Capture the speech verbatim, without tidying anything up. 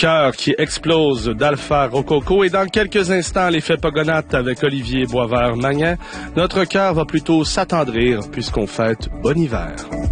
cœur qui explose d'Alpha Rococo et dans quelques instants, l'effet Pogonatte avec Olivier Boisvert-Magnin. Notre cœur va plutôt s'attendrir puisqu'on fête bon hiver.